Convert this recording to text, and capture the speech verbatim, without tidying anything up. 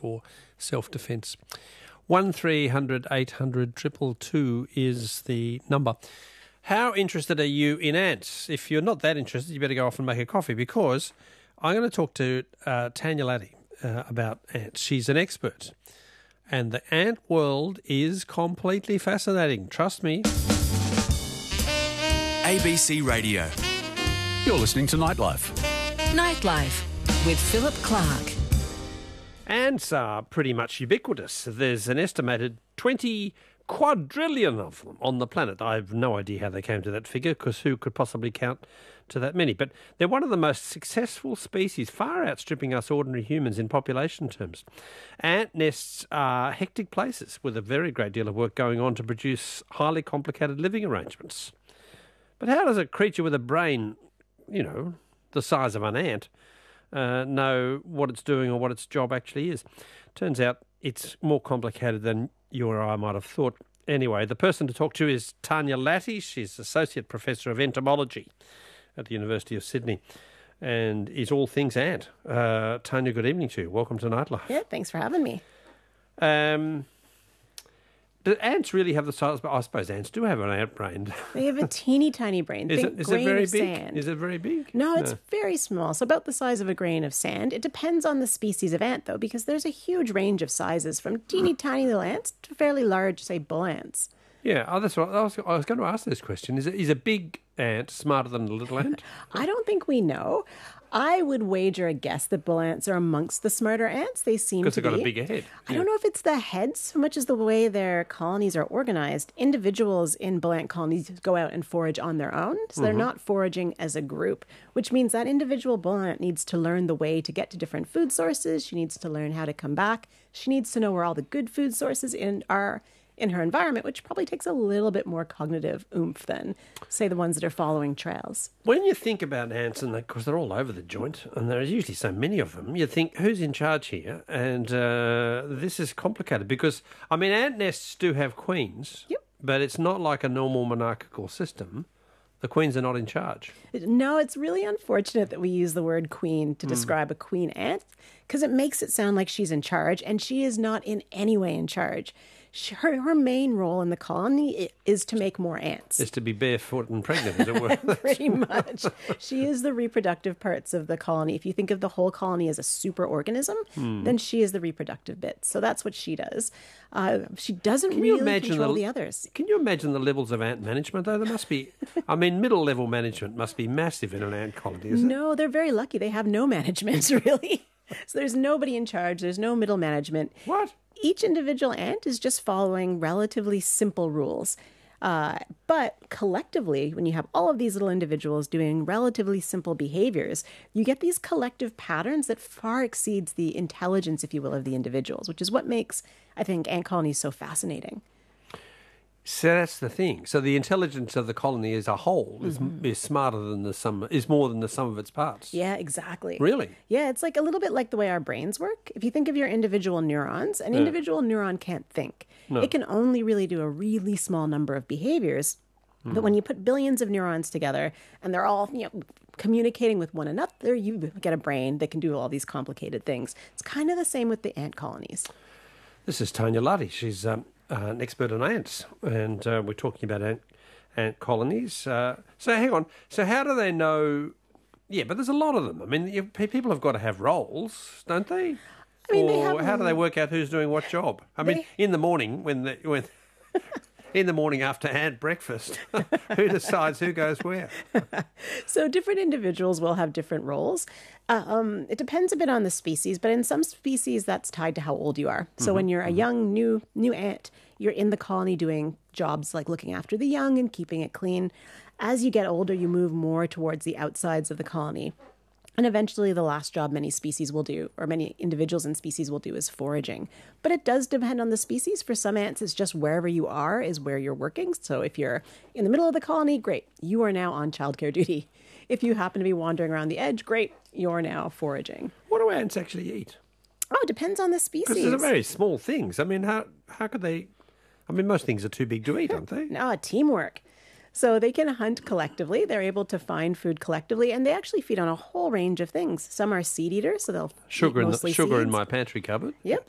for self-defence. one three hundred eight hundred two two two is the number. How interested are you in ants? If you're not that interested, you better go off and make a coffee, because I'm going to talk to uh, Tanya Latty uh, about ants. She's an expert. And the ant world is completely fascinating. Trust me. A B C Radio. You're listening to Nightlife. Nightlife with Philip Clark. Ants are pretty much ubiquitous. There's an estimated twenty quadrillion of them on the planet. I have no idea how they came to that figure, because who could possibly count to that many? But they're one of the most successful species, far outstripping us ordinary humans in population terms. Ant nests are hectic places with a very great deal of work going on to produce highly complicated living arrangements. But how does a creature with a brain, you know, the size of an ant, uh, know what it's doing or what its job actually is? Turns out it's more complicated than you or I might have thought. Anyway, the person to talk to is Tanya Latty. She's Associate Professor of Entomology at the University of Sydney and is all things ant. Uh, Tanya, good evening to you. Welcome to Nightlife. Yeah, thanks for having me. Um, do ants really have the size? I suppose ants do have an ant brain. They have a teeny tiny brain. Is, Think it, is grain it very of big? Sand. Is it very big? No, it's no. very small. So about the size of a grain of sand. It depends on the species of ant, though, because there's a huge range of sizes, from teeny tiny little ants to fairly large, say, bull ants. Yeah, oh, that's right. I was, I was going to ask this question. Is, it, is a big ant smarter than a little ant? I don't think we know. I would wager a guess that bull ants are amongst the smarter ants. They seem to be. Because they've got a bigger head. I yeah. don't know if it's the heads so much as the way their colonies are organized. Individuals in bull ant colonies go out and forage on their own, so mm-hmm. they're not foraging as a group, which means that individual bull ant needs to learn the way to get to different food sources. She needs to learn how to come back. She needs to know where all the good food sources in are in her environment, which probably takes a little bit more cognitive oomph than, say, the ones that are following trails. When you think about ants, and because they're all over the joint, and there's usually so many of them, you think, who's in charge here? And uh, this is complicated because, I mean, ant nests do have queens, yep. but it's not like a normal monarchical system. The queens are not in charge. No, it's really unfortunate that we use the word queen to mm. describe a queen ant, because it makes it sound like she's in charge, and she is not in any way in charge. She, her, her main role in the colony is to make more ants. Is to be barefoot and pregnant, as it were. Pretty much. She is the reproductive parts of the colony. If you think of the whole colony as a superorganism, mm. then she is the reproductive bit. So that's what she does. Uh, she doesn't can really control the, the others. Can you imagine the levels of ant management, though? There must be, I mean, middle-level management must be massive in an ant colony, isn't it? No, they're very lucky. They have no management, really. So there's nobody in charge. There's no middle management. What? Each individual ant is just following relatively simple rules. Uh, but collectively, when you have all of these little individuals doing relatively simple behaviors, you get these collective patterns that far exceeds the intelligence, if you will, of the individuals, which is what makes, I think, ant colonies so fascinating. So that's the thing. So the intelligence of the colony as a whole is, mm-hmm. is smarter than the sum, is more than the sum of its parts. Yeah, exactly. Really? Yeah, it's like a little bit like the way our brains work. If you think of your individual neurons, an yeah. individual neuron can't think. No. It can only really do a really small number of behaviors. Mm. But when you put billions of neurons together and they're all, you know, communicating with one another, you get a brain that can do all these complicated things. It's kind of the same with the ant colonies. This is Tanya Latty. She's um, uh, an expert on ants, and uh, we're talking about ant, ant colonies. Uh, so hang on. So how do they know? Yeah, but there's a lot of them. I mean, you, people have got to have roles, don't they? I mean, or they have, how do they work out who's doing what job? I they, mean, in the morning when the, when in the morning after ant breakfast, who decides who goes where? So different individuals will have different roles. Uh, um, it depends a bit on the species, but in some species that's tied to how old you are. So mm-hmm. when you're a young new new ant, you're in the colony doing jobs like looking after the young and keeping it clean. As you get older, you move more towards the outsides of the colony. And eventually the last job many species will do, or many individuals and species will do, is foraging. But it does depend on the species. For some ants, it's just wherever you are is where you're working. So if you're in the middle of the colony, great, you are now on childcare duty. If you happen to be wandering around the edge, great, you're now foraging. What do ants actually eat? Oh, it depends on the species. Because they're very small things. I mean, how how could they... I mean, most things are too big to eat, aren't they? No, teamwork. So they can hunt collectively. They're able to find food collectively, and they actually feed on a whole range of things. Some are seed eaters, so they'll sugar eat in mostly the, sugar seeds. in my pantry cupboard. Yep,